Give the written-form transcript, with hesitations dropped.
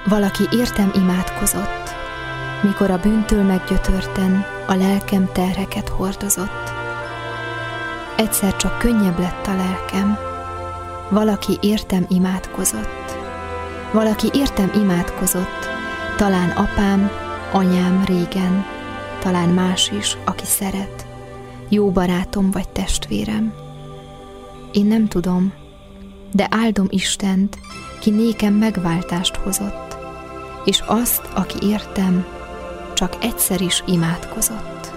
Valaki értem imádkozott, mikor a bűntől meggyötörten a lelkem terheket hordozott. Egyszer csak könnyebb lett a lelkem, valaki értem imádkozott. Valaki értem imádkozott, talán apám, anyám régen, talán más is, aki szeret, jó barátom vagy testvérem. Én nem tudom, de áldom Istent, ki nékem megváltást hozott, és azt, aki értem, csak egyszer is imádkozott.